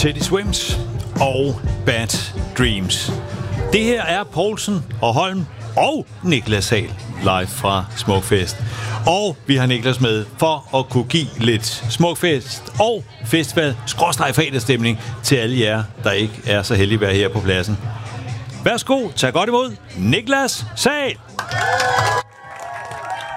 Teddy Swims og Bad Dreams. Det her er Poulsen og Holm og Niklas Sahl live fra Smukfest. Og vi har Niklas med for at kunne give lidt Smukfest og festival /fredagsstemning til alle jer, der ikke er så heldige at være her på pladsen. Værsgo, tag godt imod Niklas Sahl.